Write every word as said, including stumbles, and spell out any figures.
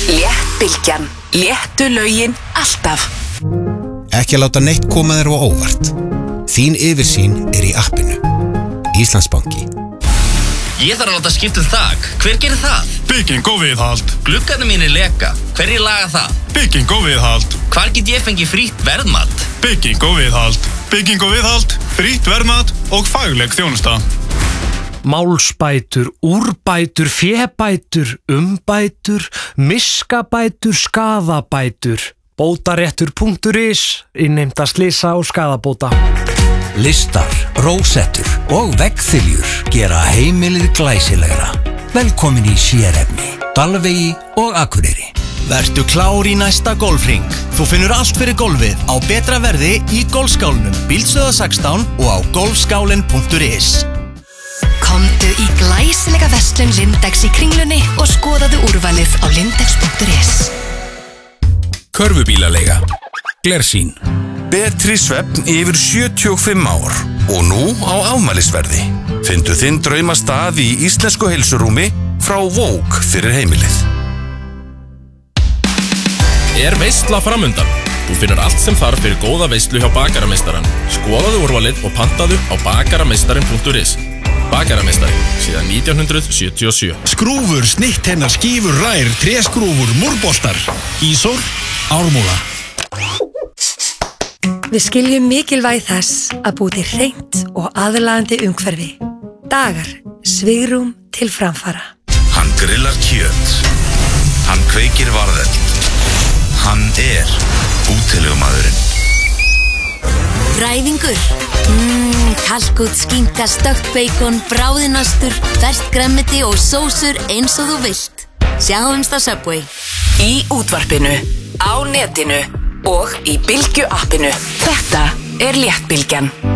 Léttbylgjan. Léttu lögin alltaf. Ekki að láta neitt koma þér á óvart. Þín yfirsýn er í appinu. Íslandsbanki. Ég þarf að láta skipta um þak. Hver gerir það? Bygging og viðhald. Gluggarnir mínir leka. Hverjir laga það? Bygging og viðhald. Hvar get ég fengið frítt verðmat? Bygging og viðhald. Bygging og viðhald, frítt verðmat og fagleg þjónusta. Málsbætur, úrbætur, fébætur, umbætur, miskabætur, skaðabætur. Bótaréttur punktur is, innheimta slysa og skaðabóta. Listar, rósettur og veggþiljur gera heimilið glæsilegra. Velkomin í sérefni, Dalvegi og Akureyri. Vertu klár í næsta golfring. Þú finnur allt fyrir golfið á betra verði í golfskálunum Bíldstöðvar sextán og á golfskálin punktur is. Komdu í glæsilega verslun Lindex í Kringlunni og skoðaðu úrvalið á lindex punktur is. Körfubílaleiga. Glersýn. Betri svefn yfir sjötíu og fimm ár og nú á afmælisverði. Fyndu þinn draumastað í íslensku heilsurúmi frá Vók fyrir heimilið. Er veisla framundan? Þú finnur allt sem þarf fyrir góða veislu hjá Bakarameistarann. Skoðaðu úrvalið og pantaðu á bakarameistarin punktur is. Bakarameistari, síðan nítján hundruð sjötíu og sjö. Skrúfur, snittheinar, skífur, rær, tréskrúfur, múrboltar. Ísól, Ármúla. Við skiljum mikilvægi þess að búa til hreint og aðlaðandi umhverfi. Dagar, svigrúm til framfara. Hann grillar kjöt. Hann kveikir varðeld. Hann er útilegumaðurinn. Ræðingur. Mmm, kalkút, skinka, stökkt beikon, bráðinastur, ferskt grænmeti og sósur eins og þú vilt. Sjáumst á Subway. Í útvarpinu, á netinu og í Bylgju appinu. Þetta er Léttbylgjan.